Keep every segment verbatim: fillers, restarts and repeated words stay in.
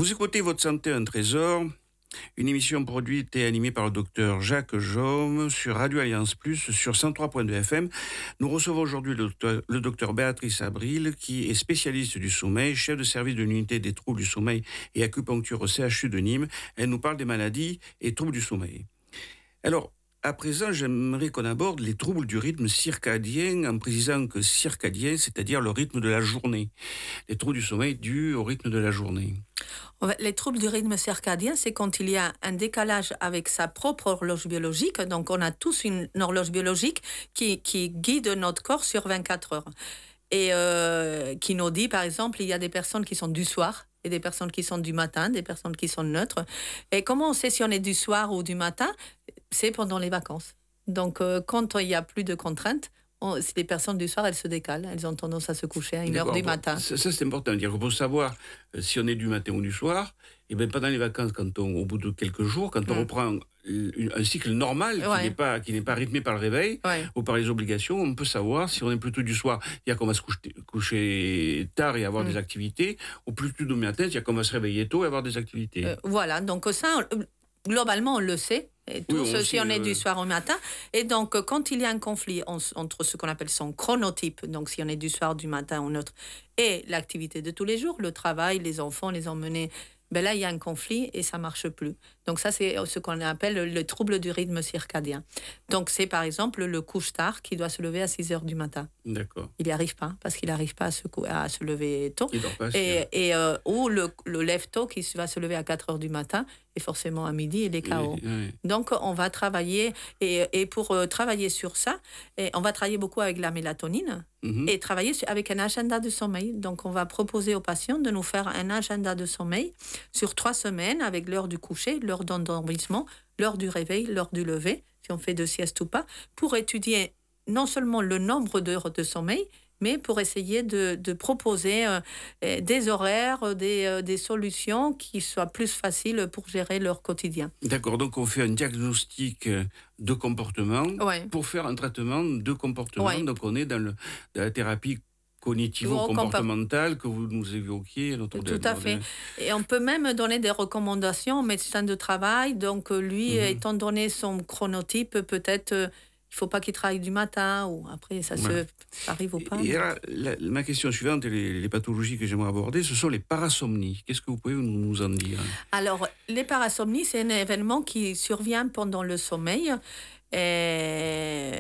Vous écoutez Votre santé, un trésor, une émission produite et animée par le docteur Jacques Jaume sur Radio Alliance Plus sur cent trois point deux F M. Nous recevons aujourd'hui le docteur, le docteur Béatrice Abril, qui est spécialiste du sommeil, chef de service de l'unité des troubles du sommeil et acupuncture au C H U de Nîmes. Elle nous parle des maladies et troubles du sommeil. Alors, à présent, j'aimerais qu'on aborde les troubles du rythme circadien en précisant que circadien, c'est-à-dire le rythme de la journée. Les troubles du sommeil dus au rythme de la journée. Les troubles du rythme circadien, c'est quand il y a un décalage avec sa propre horloge biologique. Donc, on a tous une horloge biologique qui, qui guide notre corps sur vingt-quatre heures. Et euh, qui nous dit, par exemple, il y a des personnes qui sont du soir et des personnes qui sont du matin, des personnes qui sont neutres. Et comment on sait si on est du soir ou du matin ? C'est pendant les vacances. Donc, euh, quand il n'y a plus de contraintes, on, les personnes du soir, elles se décalent. Elles ont tendance à se coucher à une heure du matin. Ça, ça, c'est important. Dire pour savoir euh, si on est du matin ou du soir, et bien pendant les vacances, quand on, au bout de quelques jours, quand on mmh. reprend une, un cycle normal qui ouais. n'est pas qui n'est pas rythmé par le réveil ouais. ou par les obligations, on peut savoir si on est plutôt du soir, c'est-à-dire qu'on va se coucher, coucher tard et avoir mmh. des activités, ou plutôt du matin, c'est-à-dire qu'on va se réveiller tôt et avoir des activités. Euh, voilà. Donc ça, globalement, on le sait. Et tous, oui, on si on est euh... du soir au matin. Et donc, quand il y a un conflit en, entre ce qu'on appelle son chronotype, donc si on est du soir, du matin ou autre, et l'activité de tous les jours, le travail, les enfants, les emmener, ben là, il y a un conflit et ça ne marche plus. Donc ça, c'est ce qu'on appelle le trouble du rythme circadien. Donc c'est par exemple le couche-tard qui doit se lever à six heures du matin. D'accord. Il n'y arrive pas, parce qu'il n'arrive pas à se, à se lever tôt. Il dort pas, et, et, euh, ou le, le lève-tôt qui va se lever à quatre heures du matin, et forcément à midi, il est K O. Oui, oui. Donc on va travailler, et, et pour euh, travailler sur ça, et on va travailler beaucoup avec la mélatonine, mm-hmm. et travailler avec un agenda de sommeil. Donc on va proposer aux patients de nous faire un agenda de sommeil sur trois semaines, avec l'heure du coucher, l'heure d'endormissement, l'heure du réveil, l'heure du lever, si on fait de sieste ou pas, pour étudier non seulement le nombre d'heures de sommeil, mais pour essayer de, de proposer euh, des horaires, des, euh, des solutions qui soient plus faciles pour gérer leur quotidien. D'accord, donc on fait un diagnostic de comportement ouais. pour faire un traitement de comportement. Ouais. Donc on est dans, le, dans la thérapie cognitivo-comportementale que vous nous évoquiez. Notre Tout à fait. Et on peut même donner des recommandations au médecin de travail. Donc lui, mmh. étant donné son chronotype, peut-être... Euh, il ne faut pas qu'il travaille du matin, ou après, ça, ouais. se, ça arrive ou pas. Et là, la, ma question suivante, et les, les pathologies que j'aimerais aborder, ce sont les parasomnies. Qu'est-ce que vous pouvez nous en dire ? Alors, les parasomnies, c'est un événement qui survient pendant le sommeil, et...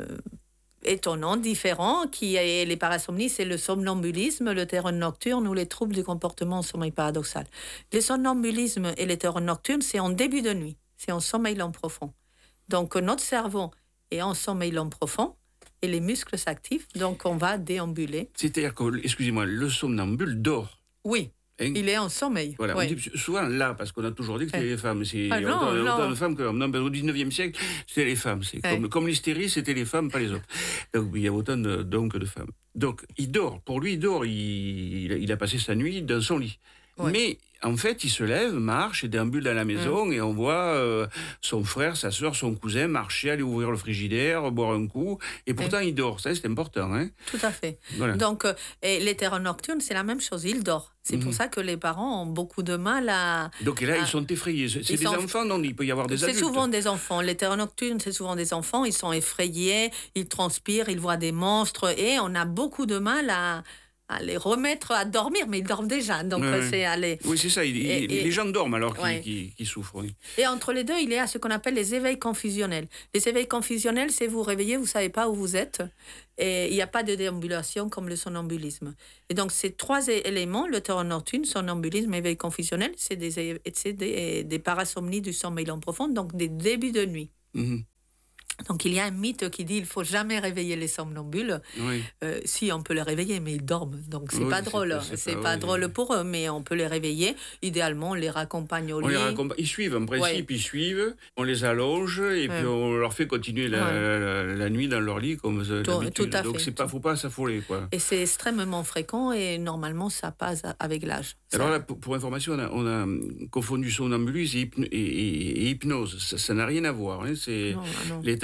étonnant, différent, qui est les parasomnies, c'est le somnambulisme, le terreur nocturne ou les troubles du comportement en sommeil paradoxal. Le somnambulisme et les terreurs nocturnes, c'est en début de nuit, c'est en sommeil lent profond. Donc, notre cerveau est en sommeil lent profond et les muscles s'activent, donc on va déambuler. C'est-à-dire que, excusez-moi, le somnambule dort. Oui, hein? Il est en sommeil. Voilà, oui. on dit souvent là, parce qu'on a toujours dit que c'était ouais. les femmes. C'est ah, non, autant, non. autant de femmes que non, ben, au dix-neuvième siècle, c'était les femmes. C'est ouais. comme, comme l'hystérie, c'était les femmes, pas les autres. Donc il y a autant de, d'hommes que de femmes. Donc il dort. Pour lui, il dort. Il, il, a, il a passé sa nuit dans son lit. Ouais. Mais en fait, il se lève, marche et déambule dans la maison mmh. et on voit euh, son frère, sa sœur, son cousin marcher, aller ouvrir le frigidaire, boire un coup. Et pourtant, mmh. il dort. Ça, c'est important. Hein. Tout à fait. Voilà. Donc, euh, et les terreurs nocturnes, c'est la même chose. Il dort. C'est mmh. pour ça que les parents ont beaucoup de mal à... Donc là, à... ils sont effrayés. C'est ils des sont... enfants, non? Il peut y avoir des c'est adultes. C'est souvent des enfants. Les terreurs nocturnes, c'est souvent des enfants. Ils sont effrayés, ils transpirent, ils voient des monstres. Et on a beaucoup de mal à... à les remettre à dormir, mais ils dorment déjà, donc ouais. c'est aller... Oui, c'est ça, il, et, il, et, les gens dorment alors qu'ils, ouais. qu'ils, qu'ils souffrent. Oui. Et entre les deux, il y a ce qu'on appelle les éveils confusionnels. Les éveils confusionnels, c'est vous réveillez, vous ne savez pas où vous êtes, et il n'y a pas de déambulation comme le somnambulisme. Et donc, ces trois éléments, le terreur nocturne, somnambulisme, éveil confusionnel, c'est des, c'est des, des parasomnies du sommeil lent profond, donc des débuts de nuit. Mm-hmm. Donc, il y a un mythe qui dit qu'il ne faut jamais réveiller les somnambules. Oui. Euh, si, on peut les réveiller, mais ils dorment. Donc, ce n'est oui, pas drôle. C'est pas, c'est pas, pas oui, drôle oui. pour eux, mais on peut les réveiller. Idéalement, on les raccompagne au on lit. Les raccompa- ils suivent, en principe, oui. ils suivent. On les allonge et oui. puis on leur fait continuer la, oui. la, la, la nuit dans leur lit comme tout, d'habitude. Tout à Donc, il ne faut pas s'affoler. Quoi. Et c'est extrêmement fréquent et normalement, ça passe avec l'âge. Alors là, pour, pour information, on a, on a confondu somnambulisme et, hypno- et, et, et hypnose. Ça, ça n'a rien à voir. Hein. C'est, non, non. L'état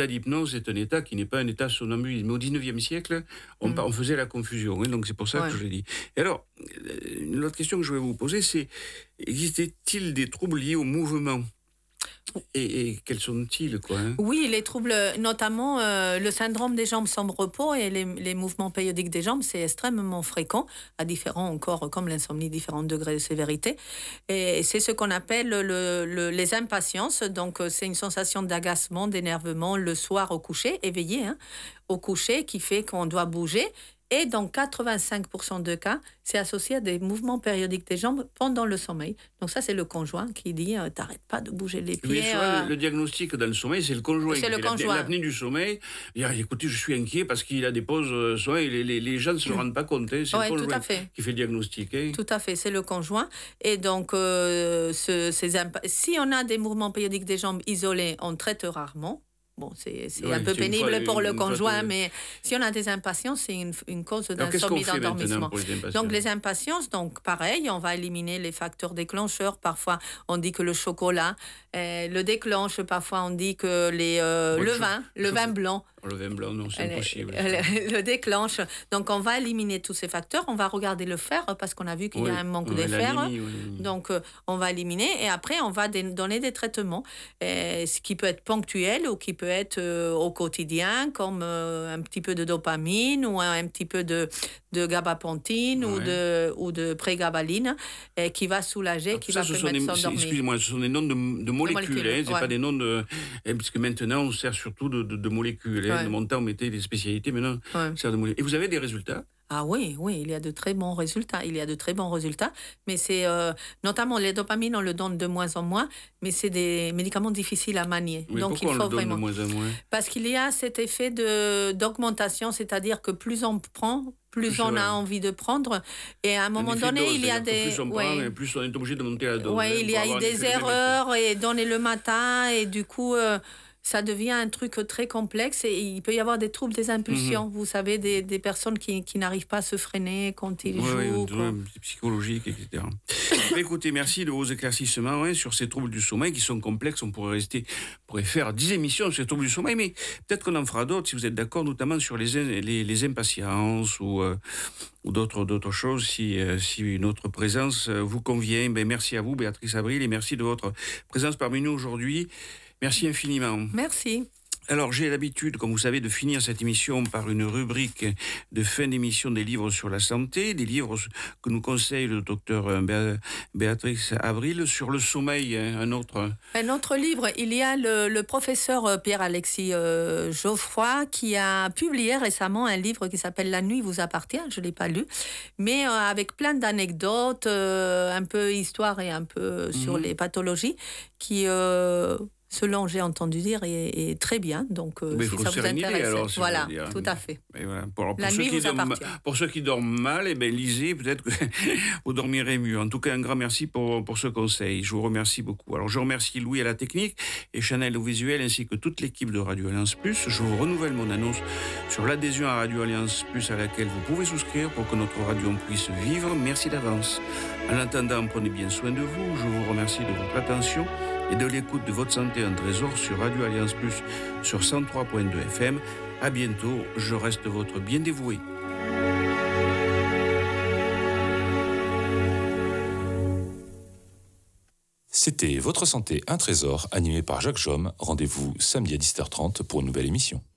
l'état d'hypnose est un état qui n'est pas un état somnambulisme. Mais au dix-neuvième siècle, on, mmh. on faisait la confusion. Hein, donc c'est pour ça ouais. que je l'ai dit. Et alors, une autre question que je voulais vous poser, c'est existait-il des troubles liés au mouvement ? Et, et quels sont-ils, quoi hein? Oui, les troubles, notamment euh, le syndrome des jambes sans repos et les, les mouvements périodiques des jambes, c'est extrêmement fréquent, à différents encore, comme l'insomnie, différents degrés de sévérité. Et c'est ce qu'on appelle le, le, les impatiences. Donc, c'est une sensation d'agacement, d'énervement le soir au coucher, éveillé, hein, au coucher, qui fait qu'on doit bouger. Et dans quatre-vingt-cinq pour cent de cas, c'est associé à des mouvements périodiques des jambes pendant le sommeil. Donc ça, c'est le conjoint qui dit euh, « t'arrêtes pas de bouger les pieds oui, ». Euh... Le diagnostic dans le sommeil, c'est le conjoint. C'est le qui conjoint. L'apnée du sommeil. Il dit, écoutez, je suis inquiet parce qu'il a des pauses euh, sommeil. Les, les, les gens ne se mmh. rendent pas compte. Hein. C'est ouais, le conjoint qui fait le diagnostic. Hein. Tout à fait, c'est le conjoint. Et donc, euh, ce, ces imp... si on a des mouvements périodiques des jambes isolés, on traite rarement. Bon, c'est, c'est ouais, un peu c'est pénible fois, pour le conjoint, de... mais si on a des impatiences, c'est une, une cause d'insomnie, d'endormissement. Les donc, les impatiences, donc pareil, on va éliminer les facteurs déclencheurs. Parfois, on dit que le chocolat euh, le déclenche. Parfois, on dit que les, euh, bon, le, vin, le vin blanc, Le vin blanc, non, c'est impossible. Le, le déclenche. Donc, on va éliminer tous ces facteurs. On va regarder le fer parce qu'on a vu qu'il oui, y a un manque de fer. Oui, oui. Donc, euh, on va éliminer. Et après, on va dé- donner des traitements, euh, ce qui peut être ponctuel ou qui peut être euh, au quotidien, comme euh, un petit peu de dopamine ou un, un petit peu de, de gabapentin oui. ou, de, ou de prégabaline, euh, qui va soulager, alors, qui va permettre de s'endormir. Excusez-moi, ce sont des noms de, de molécules. De molécules hein, c'est ouais. pas des noms de... Parce que maintenant, on sert surtout de, de, de molécules. Ouais. De mon temps, on mettait des spécialités, maintenant, ouais. c'est de molécules. Et vous avez des résultats ? Ah oui, oui, il y a de très bons résultats. Il y a de très bons résultats, mais c'est euh, notamment les dopamines, on le donne de moins en moins, mais c'est des médicaments difficiles à manier. Oui, donc pourquoi il faut on le donne vraiment... de moins en moins ? Parce qu'il y a cet effet de d'augmentation, c'est-à-dire que plus on prend, plus, plus on a envie de prendre, et à un moment donné, dose, il y a des plus on prend, ouais. plus on est obligé de monter la dose. Oui, hein, il y a eu des erreurs et donner le matin, et du coup. Euh, ça devient un truc très complexe et il peut y avoir des troubles des impulsions. Mmh. Vous savez, des, des personnes qui, qui n'arrivent pas à se freiner quand ils ouais, jouent. Oui, ouais, psychologique, et cetera. Écoutez, merci de vos éclaircissements hein, sur ces troubles du sommeil qui sont complexes. On pourrait rester, on pourrait faire dix émissions sur ces troubles du sommeil, mais peut-être qu'on en fera d'autres, si vous êtes d'accord, notamment sur les, les, les impatiences ou, euh, ou d'autres, d'autres choses, si, euh, si notre présence vous convient. Ben, merci à vous, Béatrice Abril, et merci de votre présence parmi nous aujourd'hui. Merci infiniment. Merci. Alors, j'ai l'habitude, comme vous savez, de finir cette émission par une rubrique de fin d'émission des livres sur la santé, des livres que nous conseille le docteur Bé- Béatrice Abril sur le sommeil, un autre... Un autre livre, il y a le, le professeur Pierre-Alexis euh, Geoffroy qui a publié récemment un livre qui s'appelle « La nuit vous appartient », je ne l'ai pas lu, mais euh, avec plein d'anecdotes, euh, un peu histoire et un peu mmh. sur les pathologies, qui... Euh, selon j'ai entendu dire, est, est très bien. Donc, euh, mais si faut ça se vous intéresse, alors, voilà, tout à fait. Voilà. Pour, pour, La ceux nuit qui vous dorment, appartient. Pour ceux qui dorment mal, eh ben, lisez, peut-être que vous dormirez mieux. En tout cas, un grand merci pour, pour ce conseil. Je vous remercie beaucoup. Alors, je remercie Louis à la technique et Chanel au visuel, ainsi que toute l'équipe de Radio Alliance Plus. Je vous renouvelle mon annonce sur l'adhésion à Radio Alliance Plus à laquelle vous pouvez souscrire pour que notre radio puisse vivre. Merci d'avance. En attendant, prenez bien soin de vous. Je vous remercie de votre attention et de l'écoute de Votre Santé en Trésor sur Radio Alliance Plus sur cent trois point deux F M. À bientôt, je reste votre bien dévoué. C'était Votre Santé, un Trésor, animé par Jacques Jaume. Rendez-vous samedi à dix-sept heures trente pour une nouvelle émission.